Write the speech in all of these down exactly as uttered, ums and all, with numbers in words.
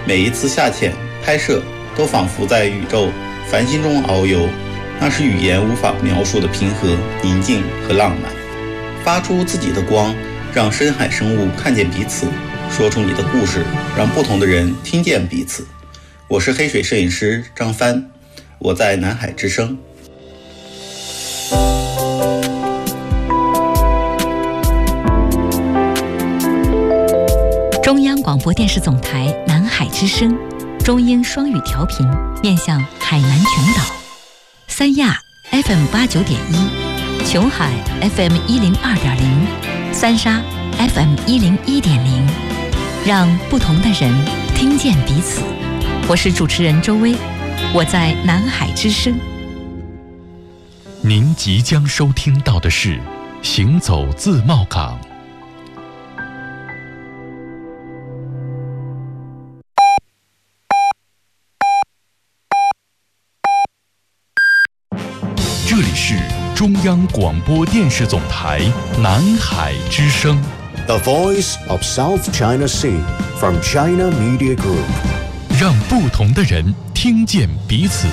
每一次下潜拍摄都仿佛在宇宙繁星中遨游，那是语言无法描述的平和、宁静和浪漫。发出自己的光，让深海生物看见彼此，说出你的故事，让不同的人听见彼此。我是黑水摄影师张帆，我在南海之声。 中央广播电视总台南海之声，中英双语调频，面向海南全岛。三亚 F M 八九点一，琼海 F M 一零二点零，三沙 F M 一零一点零，让不同的人听见彼此。我是主持人周薇，我在南海之声。 您即将收听到的是《行走自贸港》。这里是中央广播电视总台南海之声 The Voice of South China Sea from China Media Group， 让不同的人听见彼此。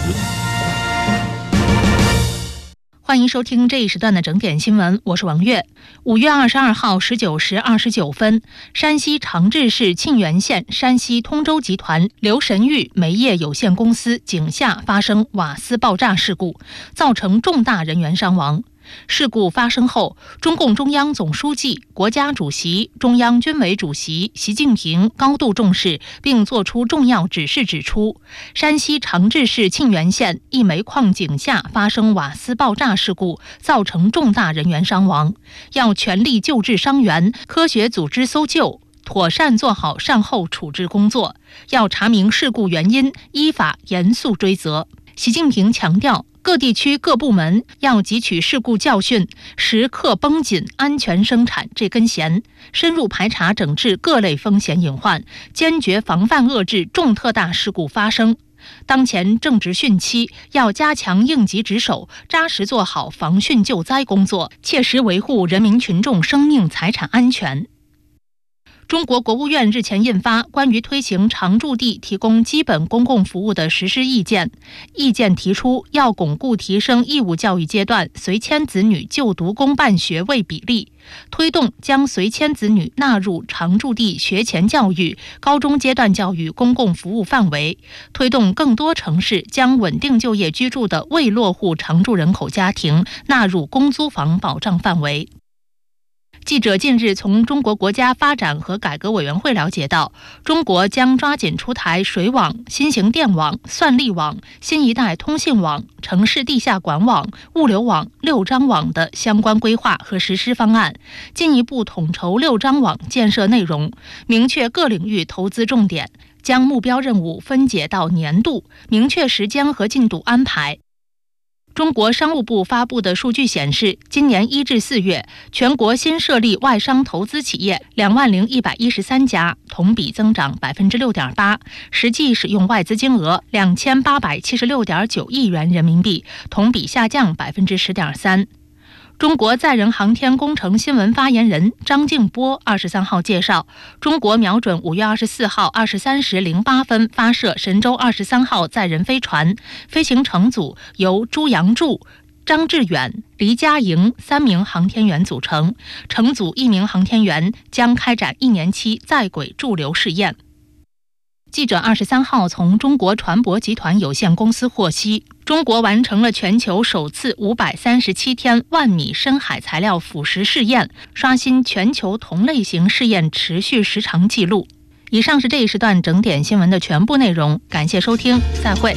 欢迎收听这一时段的整点新闻，我是王悦。五月二十二号十九时二十九分，山西长治市沁源县山西通州集团刘神玉煤业有限公司井下发生瓦斯爆炸事故，造成重大人员伤亡。事故发生后，中共中央总书记、国家主席、中央军委主席习近平高度重视，并作出重要指示，指出山西长治市沁源县一煤矿井下发生瓦斯爆炸事故，造成重大人员伤亡，要全力救治伤员，科学组织搜救，妥善做好善后处置工作，要查明事故原因，依法严肃追责。习近平强调，各地区各部门要汲取事故教训，时刻绷紧安全生产这根弦，深入排查整治各类风险隐患，坚决防范遏制重特大事故发生。当前正值汛期，要加强应急值守，扎实做好防汛救灾工作，切实维护人民群众生命财产安全。中国国务院日前印发关于推行常住地提供基本公共服务的实施意见，意见提出要巩固提升义务教育阶段随迁子女就读公办学位比例，推动将随迁子女纳入常住地学前教育、高中阶段教育公共服务范围，推动更多城市将稳定就业居住的未落户常住人口家庭纳入公租房保障范围。记者近日从中国国家发展和改革委员会了解到，中国将抓紧出台水网、新型电网、算力网、新一代通信网、城市地下管网、物流网、六张网的相关规划和实施方案，进一步统筹六张网建设内容，明确各领域投资重点，将目标任务分解到年度，明确时间和进度安排。中国商务部发布的数据显示，今年一至四月，全国新设立外商投资企业两万零一百一十三家，同比增长百分之六点八，实际使用外资金额两千八百七十六点九亿元人民币，同比下降百分之十点三。中国载人航天工程新闻发言人张静波二十三号介绍，中国瞄准五月二十四号二十三时零八分发射神舟二十三号载人飞船，飞行乘组由朱杨柱、张志远、黎佳莹三名航天员组成，乘组一名航天员将开展一年期在轨驻留试验。记者二十三号从中国船舶集团有限公司获悉，中国完成了全球首次五百三十七天万米深海材料腐蚀试验，刷新全球同类型试验持续时长记录。以上是这一时段整点新闻的全部内容，感谢收听，再会。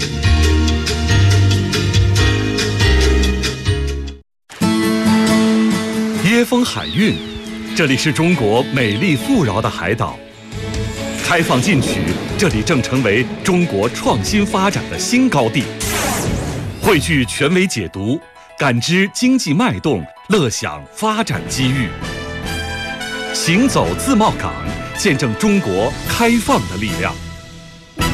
椰风海韵，这里是中国美丽富饶的海岛。开放进取，这里正成为中国创新发展的新高地。汇聚权威解读，感知经济脉动，乐享发展机遇。行走自贸港，见证中国开放的力量。